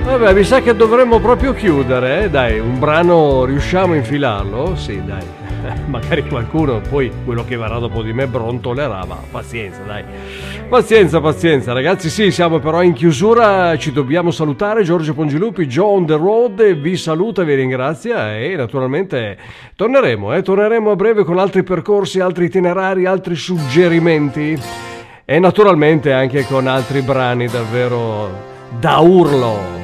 Vabbè, mi sa che dovremmo proprio chiudere, Dai, un brano riusciamo a infilarlo? Sì, dai. Magari qualcuno poi, quello che verrà dopo di me, brontolerà, ma pazienza, dai. Pazienza, pazienza, ragazzi. Sì, siamo però in chiusura, ci dobbiamo salutare. Giorgio Pongilupi, Joe on the road, vi saluta, vi ringrazia e naturalmente torneremo a breve con altri percorsi, altri itinerari, altri suggerimenti e naturalmente anche con altri brani davvero da urlo.